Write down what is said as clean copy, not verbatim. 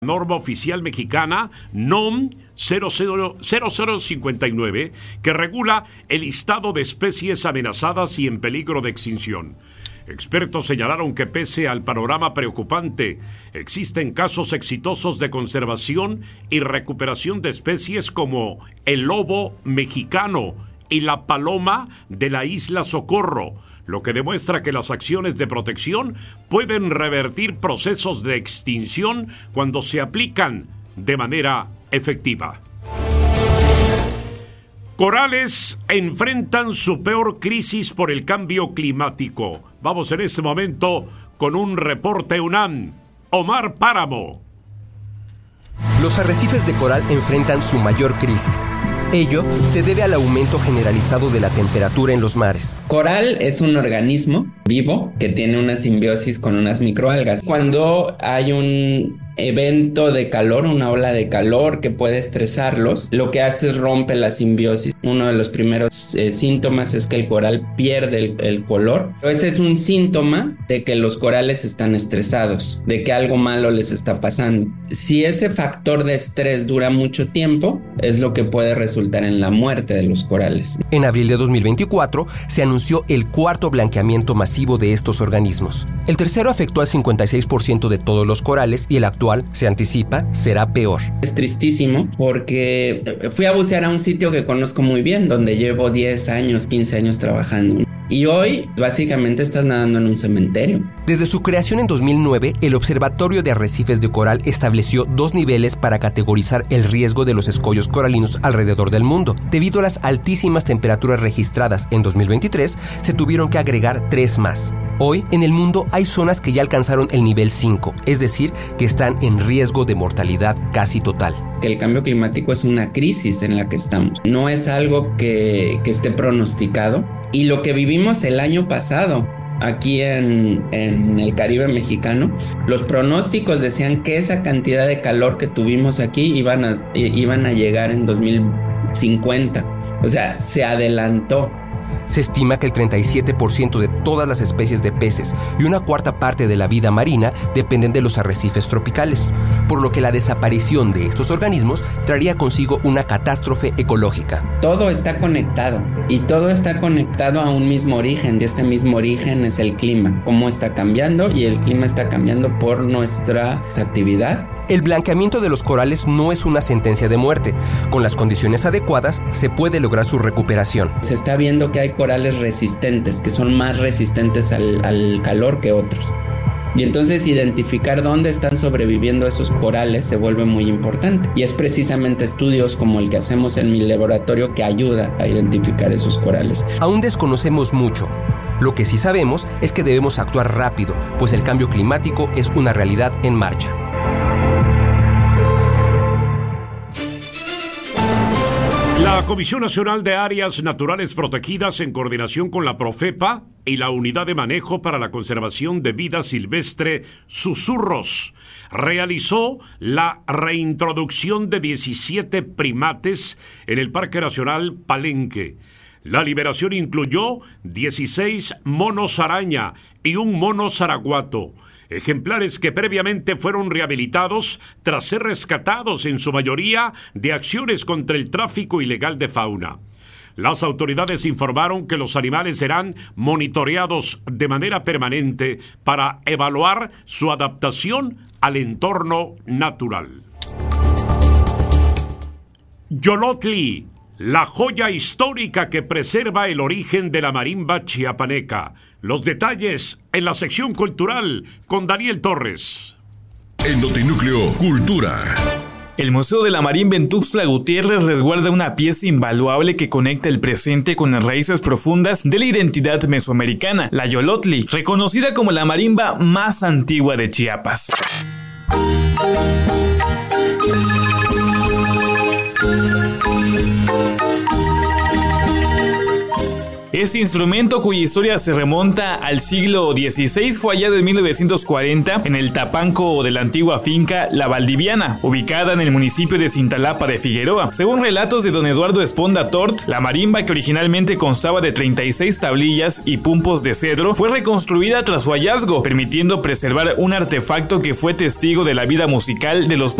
Norma oficial mexicana NOM 0059, que regula el listado de especies amenazadas y en peligro de extinción. Expertos señalaron que pese al panorama preocupante, existen casos exitosos de conservación y recuperación de especies como el lobo mexicano y la paloma de la isla Socorro, lo que demuestra que las acciones de protección pueden revertir procesos de extinción cuando se aplican de manera efectiva. Corales enfrentan su peor crisis por el cambio climático. Vamos en este momento con un reporte UNAM. Omar Páramo. Los arrecifes de coral enfrentan su mayor crisis. Ello se debe al aumento generalizado de la temperatura en los mares. Coral es un organismo vivo que tiene una simbiosis con unas microalgas. Cuando hay un evento de calor, una ola de calor que puede estresarlos, lo que hace es rompe la simbiosis. Uno de los primeros síntomas es que el coral pierde el color. Ese es un síntoma de que los corales están estresados, de que algo malo les está pasando. Si ese factor de estrés dura mucho tiempo, es lo que puede resultar en la muerte de los corales. En abril de 2024 se anunció el cuarto blanqueamiento masivo de estos organismos. El tercero afectó al 56% de todos los corales y el actual, se anticipa, será peor. Es tristísimo porque fui a bucear a un sitio que conozco muy bien, donde llevo 10 años, 15 años trabajando. Y hoy, básicamente, estás nadando en un cementerio. Desde su creación en 2009, el Observatorio de Arrecifes de Coral estableció 2 niveles para categorizar el riesgo de los escollos coralinos alrededor del mundo. Debido a las altísimas temperaturas registradas en 2023, se tuvieron que agregar 3 más. Hoy, en el mundo hay zonas que ya alcanzaron el nivel 5, es decir, que están en riesgo de mortalidad casi total. Que el cambio climático es una crisis en la que estamos. No es algo que esté pronosticado. Y lo que vivimos el año pasado aquí en el Caribe mexicano, los pronósticos decían que esa cantidad de calor que tuvimos aquí iban a llegar en 2050. O sea, se adelantó. Se estima que el 37% de todas las especies de peces y una cuarta parte de la vida marina dependen de los arrecifes tropicales, por lo que la desaparición de estos organismos traería consigo una catástrofe ecológica. Todo está conectado y todo está conectado a un mismo origen, y este mismo origen es el clima, cómo está cambiando, y el clima está cambiando por nuestra actividad. El blanqueamiento de los corales no es una sentencia de muerte. Con las condiciones adecuadas se puede lograr su recuperación. Se está viendo que hay corales resistentes, que son más resistentes al calor que otros. Y entonces identificar dónde están sobreviviendo esos corales se vuelve muy importante. Y es precisamente estudios como el que hacemos en mi laboratorio que ayuda a identificar esos corales. Aún desconocemos mucho. Lo que sí sabemos es que debemos actuar rápido, pues el cambio climático es una realidad en marcha. La Comisión Nacional de Áreas Naturales Protegidas, en coordinación con la Profepa y la Unidad de Manejo para la Conservación de Vida Silvestre Susurros, realizó la reintroducción de 17 primates en el Parque Nacional Palenque. La liberación incluyó 16 monos araña y un mono zaraguato, ejemplares que previamente fueron rehabilitados tras ser rescatados en su mayoría de acciones contra el tráfico ilegal de fauna. Las autoridades informaron que los animales serán monitoreados de manera permanente para evaluar su adaptación al entorno natural. Xolotli, la joya histórica que preserva el origen de la marimba chiapaneca. Los detalles en la sección cultural con Daniel Torres. En Notinúcleo, Cultura. El Museo de la Marimba en Tuxtla Gutiérrez resguarda una pieza invaluable que conecta el presente con las raíces profundas de la identidad mesoamericana, la Xolotli, reconocida como la marimba más antigua de Chiapas. Este instrumento, cuya historia se remonta al siglo XVI, fue hallado en 1940 en el tapanco de la antigua finca La Valdiviana, ubicada en el municipio de Cintalapa de Figueroa. Según relatos de don Eduardo Esponda Tort, la marimba, que originalmente constaba de 36 tablillas y pumpos de cedro, fue reconstruida tras su hallazgo, permitiendo preservar un artefacto que fue testigo de la vida musical de los